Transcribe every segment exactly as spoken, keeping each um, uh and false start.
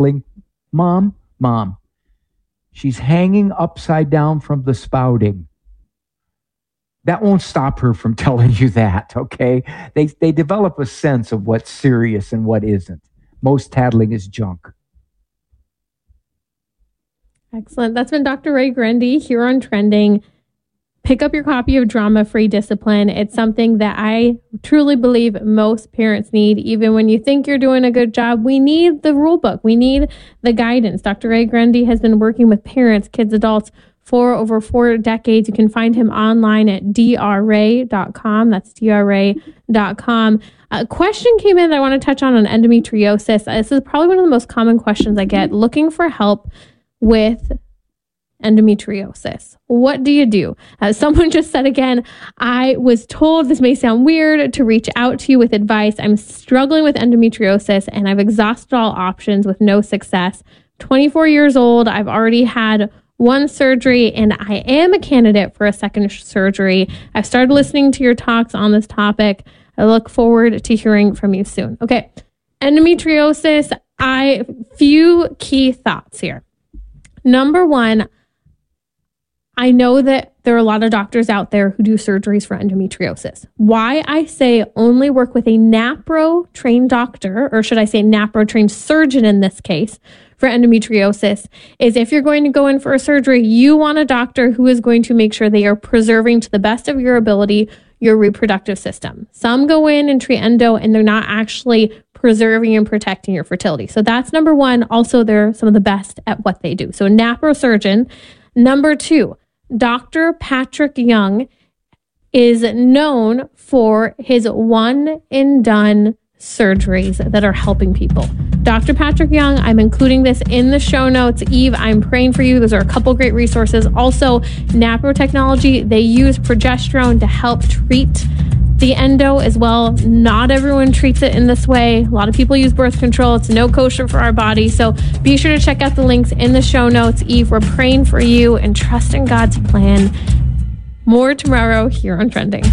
Mom, Mom, she's hanging upside down from the spouting. That won't stop her from telling you that, okay? They they develop a sense of what's serious and what isn't. Most tattling is junk. Excellent. That's been Doctor Ray Grandy here on Trending. Pick up your copy of Drama-Free Discipline. It's something that I truly believe most parents need. Even when you think you're doing a good job, we need the rule book. We need the guidance. Doctor Ray Grandy has been working with parents, kids, adults for over four decades. You can find him online at d r ray dot com. That's d r ray dot com. A question came in that I want to touch on on endometriosis. This is probably one of the most common questions I get, looking for help with endometriosis. What do you do? As someone just said again, I was told, this may sound weird, to reach out to you with advice. I'm struggling with endometriosis and I've exhausted all options with no success. twenty-four years old. I've already had one surgery and I am a candidate for a second surgery. I've started listening to your talks on this topic. I look forward to hearing from you soon. Okay. Endometriosis. I, few key thoughts here. Number one, I know that there are a lot of doctors out there who do surgeries for endometriosis. Why I say only work with a NAPRO trained doctor, or should I say NAPRO trained surgeon in this case, for endometriosis, is if you're going to go in for a surgery, you want a doctor who is going to make sure they are preserving to the best of your ability your reproductive system. Some go in and treat endo and they're not actually preserving and protecting your fertility. So that's number one. Also, they're some of the best at what they do. So NAPRO surgeon. Number two, Doctor Patrick Young is known for his one and done surgeries that are helping people. Doctor Patrick Young, I'm including this in the show notes. Eve, I'm praying for you. Those are a couple great resources. Also, NAPRO technology, they use progesterone to help treat the endo as well. Not everyone treats it in this way. A lot of people use birth control. It's no kosher for our body. So be sure to check out the links in the show notes. Eve, we're praying for you and trust in God's plan. More tomorrow here on Trending.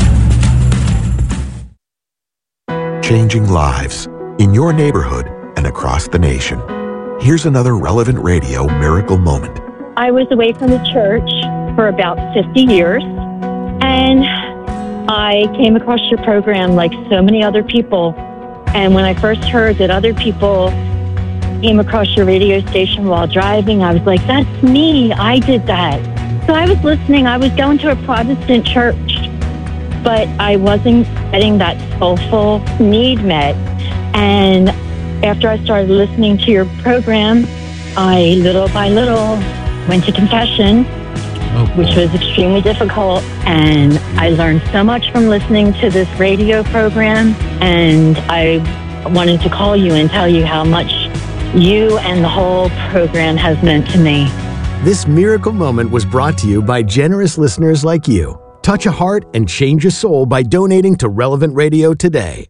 Changing lives in your neighborhood and across the nation. Here's another Relevant Radio miracle moment. I was away from the church for about fifty years, and I came across your program like so many other people. And when I first heard that other people came across your radio station while driving, I was like, that's me. I did that. So I was listening. I was going to a Protestant church, but I wasn't getting that soulful need met. And after I started listening to your program, I, little by little, went to confession, oh, which was extremely difficult. And I learned so much from listening to this radio program. And I wanted to call you and tell you how much you and the whole program has meant to me. This miracle moment was brought to you by generous listeners like you. Touch a heart and change a soul by donating to Relevant Radio today.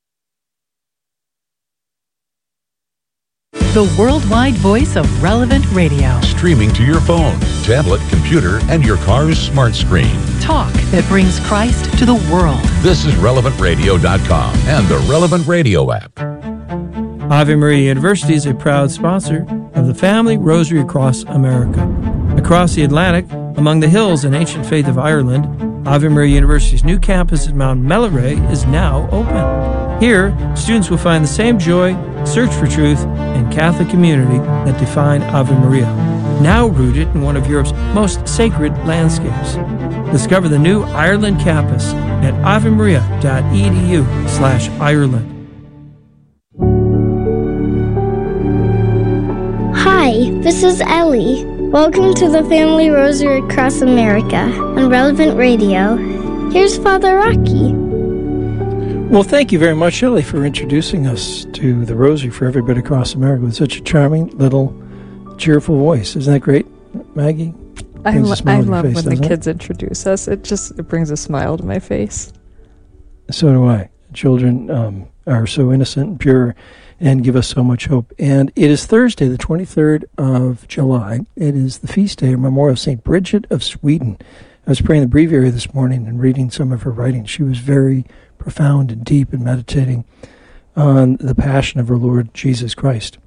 The worldwide voice of Relevant Radio. Streaming to your phone, tablet, computer, and your car's smart screen. Talk that brings Christ to the world. This is relevant radio dot com and the Relevant Radio app. Ave Maria University is a proud sponsor of the Family Rosary Across America. Across the Atlantic, among the hills and ancient faith of Ireland, Ave Maria University's new campus at Mount Melleray is now open. Here, students will find the same joy, search for truth, and Catholic community that define Ave Maria, now rooted in one of Europe's most sacred landscapes. Discover the new Ireland campus at avemaria.edu slash Ireland. Hi, this is Ellie. Welcome to the Family Rosary Across America on Relevant Radio. Here's Father Rocky. Well, thank you very much, Ellie, for introducing us to the Rosary for everybody across America with such a charming, little, cheerful voice. Isn't that great, Maggie? I, lo- I love face, when the kids it? introduce us. It just it brings a smile to my face. So do I. Children um, are so innocent and pure and give us so much hope. And it is Thursday, the twenty-third of July. It is the feast day or memorial of Saint Bridget of Sweden. I was praying the breviary this morning and reading some of her writings. She was very profound and deep in meditating on the passion of our Lord Jesus Christ.